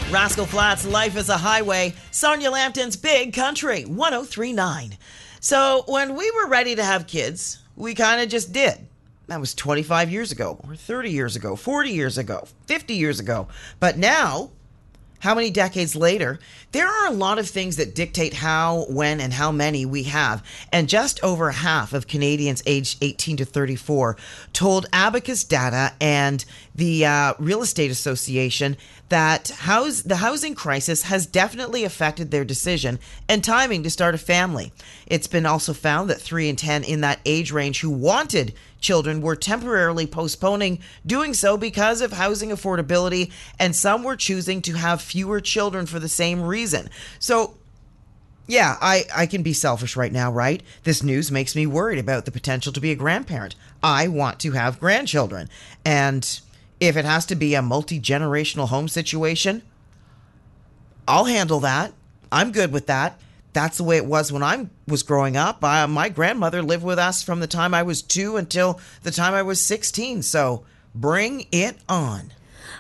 Rascal Flatts' Life is a Highway, Sonia Lambton's Big Country, 103.9. So when we were ready to have kids, we kind of just did. That was 25 years ago, or 30 years ago, 40 years ago, 50 years ago. But now, how many decades later, there are a lot of things that dictate how, when, and how many we have. And just over half of Canadians aged 18 to 34 told Abacus Data and the Real Estate Association that the housing crisis has definitely affected their decision and timing to start a family. It's been also found that 3 in 10 in that age range who wanted children were temporarily postponing doing so because of housing affordability, and some were choosing to have fewer children for the same reason. So, yeah, I can be selfish right now, right? This news makes me worried about the potential to be a grandparent. I want to have grandchildren, and if it has to be a multi-generational home situation, I'll handle that. I'm good with that. That's the way it was when I was growing up. My grandmother lived with us from the time I was 2 until the time I was 16. So bring it on.